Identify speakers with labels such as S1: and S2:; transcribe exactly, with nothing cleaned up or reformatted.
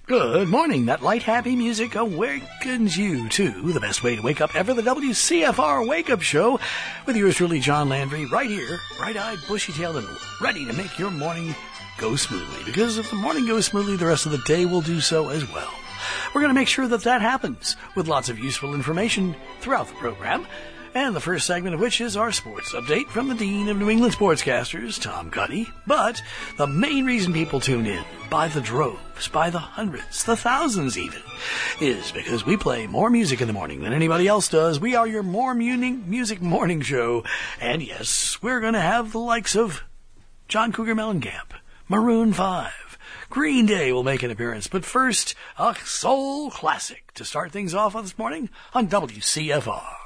S1: Good morning. That light, happy music awakens you to the best way to wake up ever, the W C F R Wake Up Show, with yours truly, John Landry, right here, bright-eyed, bushy-tailed, and ready to make your morning go smoothly. Because if the morning goes smoothly, the rest of the day will do so as well. We're going to make sure that that happens with lots of useful information throughout the program. And the first segment of which is our sports update from the Dean of New England Sportscasters, Tom Cuddy. But the main reason people tune in, by the droves, by the hundreds, the thousands even, is because we play more music in the morning than anybody else does. We are your more music morning show. And yes, we're going to have the likes of John Cougar Mellencamp, Maroon five, Green Day will make an appearance. But first, a soul classic to start things off this morning on W C F R.